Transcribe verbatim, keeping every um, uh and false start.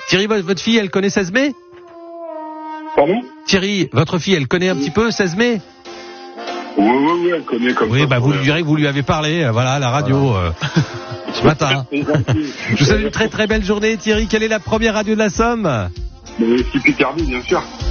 Thierry, votre fille, elle connaît seize mai? Pardon? Thierry, votre fille, elle connaît un petit peu seize mai? Oui, oui, oui, elle connaît comme oui, ça. Oui, bah vous lui direz que vous lui avez parlé, euh, voilà, à la radio, voilà. euh, ce matin. Je vous souhaite une très très belle journée, Thierry. Quelle est la première radio de la Somme? Mais c'est Picardie, bien sûr.